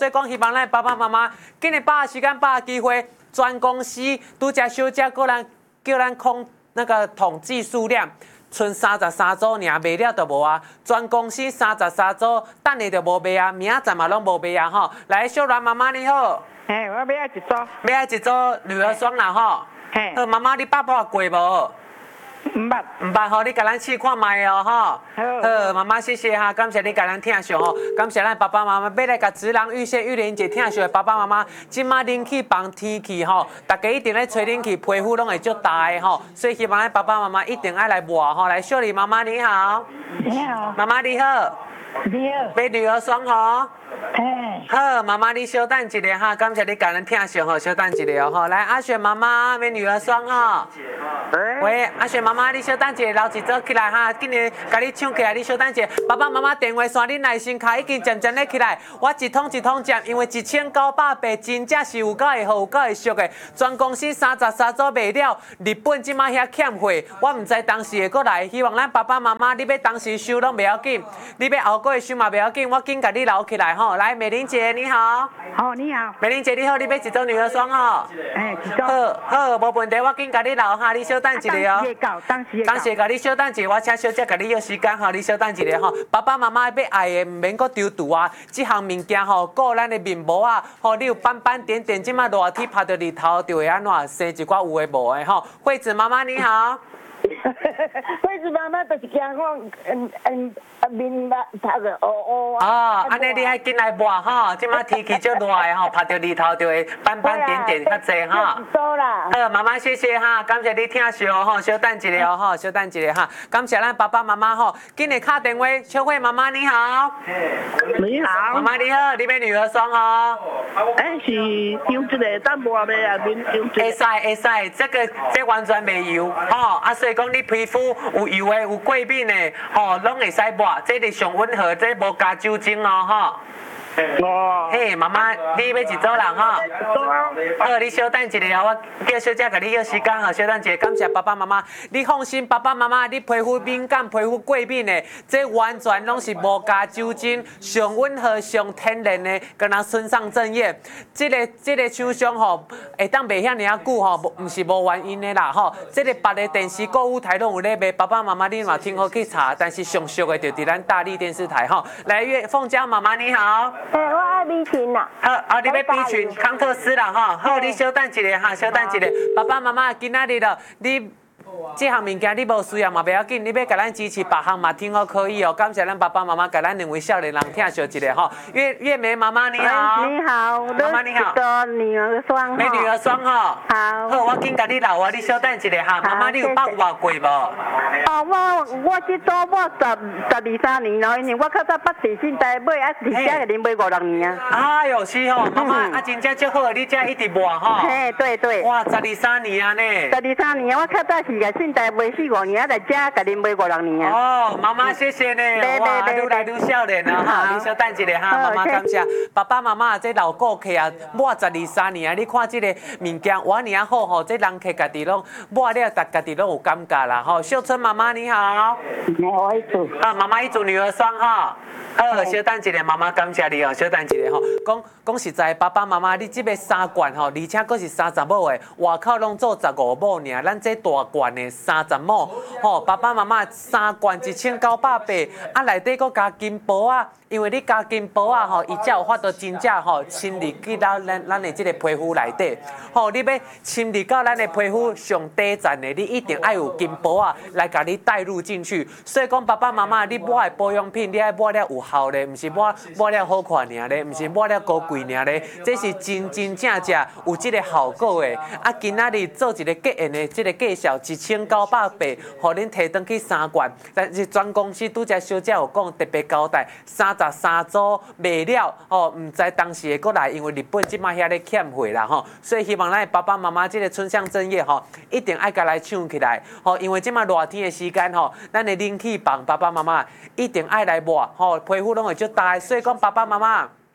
所以讲希望咱爸爸妈妈今日把握时间，把握机会，全公司拄只小姐个人叫咱控那个统计数量。剩33组尔，卖了就无啊！全公司33组，等下就无卖啊！明仔载嘛拢无卖啊！吼，来，小兰妈妈你好。 嘿，我要一组。 要一组女儿霜啦吼。 嘿。 好，妈妈你捌过无？ 唔捌。 唔捌吼，你甲咱试看卖哦吼。好，妈妈谢谢哈，感谢你甲咱听上吼，感谢咱爸爸妈妈要来甲职人玉县玉莲姐听上的爸爸妈妈，即马冷气房天气吼，大家一定咧吹冷气，皮肤拢会足大的吼，所以希望咱爸爸妈妈一定爱来抹吼。来，秀丽妈妈你好。 你好。 妈妈你好。 你好。 买女儿霜吼。 嘿。 好，妈妈你稍等一下哈，感谢你甲咱听上吼，稍等一下哦吼。来，阿雪妈妈买女儿霜吼。喂，阿雪妈妈，你稍等一下，留一组起来哈，今日甲你抢起来，你稍等一下。爸爸妈妈电话线，恁耐心卡已经渐渐咧起来，我一通一通接，因为1980真正是有够会好，有够会俗的。全公司33组卖了，日本即马遐欠货，我毋知当时会过来。希望咱爸爸妈妈，你要当时收拢袂要紧，你要后个月收嘛袂要紧，我紧甲你留起来吼。来，美玲姐你好。 好，你好。 美玲姐你好，你要一组女儿霜吼？ 哎，一组。 好，无问题，我紧甲你留哈，你稍等一下哦。 当时感谢甲你稍等一下，我请小姐甲你约时间吼，你稍等一下吼。爸爸妈妈要爱的，毋免阁丢除啊。即项物件吼，顾咱的面膜啊，吼，你有斑斑点点，即马热天晒到日头，就会安怎生一寡有的无的吼。惠子妈妈你好。 惠子妈妈就是惊讲，面晒个乌啊。 哦，安尼你爱紧来抹吼，即马天气足热的吼，晒到日头就会斑斑点点较济哈。 多啦。 好，妈妈谢谢哈，感谢你听上吼，稍等一下哦吼，稍等一下哈，感谢咱爸爸妈妈吼，今日敲电话，小慧妈妈你好。 你好。 妈妈你好，你买女儿霜哦。 是用这个淡薄的啊，用这个。 会使，这完全袂油吼，啊所以讲你皮肤有油的，有过敏的吼，拢会使抹，这是上温和，这无加酒精哦吼。 哦。 嘿，妈妈，你要一组人吼？好，你稍等一下，我叫小姐甲你约时间吼，稍等一下，感谢爸爸妈妈。你放心，爸爸妈妈，你皮肤敏感、皮肤过敏的，这完全拢是无加酒精、上温和、上天然的，跟咱孙上正业。这个厂商吼，会当卖遐尔久吼，毋是无原因的啦吼。这个别的电视购物台拢有咧卖，爸爸妈妈你嘛听好去查，但是上俗的就伫咱大力电视台吼。来，凤娇妈妈你好。 我爱美群啦。 好，你要比群康特斯啦哈。好，你稍等一下哈，稍等一下。爸爸妈妈今仔日了，你这项物件你无需要嘛，袂要紧。你要甲咱支持别项嘛，听好可以哦。感谢咱爸爸妈妈甲咱两位少年人听上一个哈。月梅妈妈你好。 你好。 妈妈你好。 女儿霜。 买女儿霜哈。 好。 好，我紧甲你留啊，你稍等一下哈。妈妈你有捌外过无？ 我去做我12、13年咯，因为我较早捌地信台买，啊，而且已经买5、6年啊。 哎呦，是吼，妈妈啊，真正足好，你这一直抹哈。 嘿，对。 哇，12、13年啊呢。 12、13年，我较早是个信台买4、5年，啊，来这甲你买5、6年啊。 哦，妈妈谢谢呢，哇，愈来愈少年了哈，你稍等一下哈，妈妈感谢。爸爸妈妈这老顾客啊，抹12、13年啊，你看这个物件，哇，尔啊好吼，这人客家己拢抹了，家己拢有感觉啦吼。秀春妈妈你好。 我一组。 啊，妈妈一组女儿霜哈。好，稍等一下，妈妈感谢你哦，稍等一下吼。讲实在，爸爸妈妈，你这个3罐吼，而且佫是30亩的，外口拢做15亩尔，咱这大罐的30亩，吼，爸爸妈妈3罐1980，啊，内底佫加金箔啊。因为你加金箔啊吼，伊才有法度真正吼侵入去到咱的这个皮肤内底，吼，你要侵入到咱的皮肤上底层的，你一定爱有金箔啊来甲你带入进去。所以讲爸爸妈妈，你抹的保养品，你爱抹了有效的，毋是抹了好看尔咧，毋是抹了高贵尔咧，这是真正有这个效果的。啊，今仔日做一个结缘的这个介绍，1980，互恁摕转去3罐，但是全公司拄则小姐有讲特别交代33组卖了，吼，唔知当时会过来，因为日本即摆遐咧欠货啦，吼，所以希望咱爸爸妈妈即个春香正业，吼，一定爱甲来抢起来，吼，因为即摆热天的时间，吼，咱的冷气房爸爸妈妈一定爱来抹，吼，皮肤拢会足大，所以讲爸爸妈妈。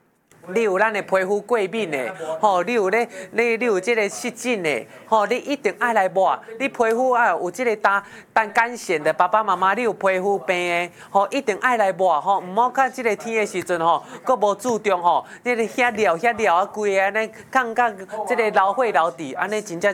你有咱的皮肤过敏的，吼，你有这个湿疹的，吼，你一定爱来抹。你皮肤啊有这个胆干腺的爸爸妈妈，你有皮肤病的，吼，一定爱来抹吼，唔好看这个天的时阵吼，佫无注重吼，你遐料啊，规个安尼，抗这个老血老底，安尼真正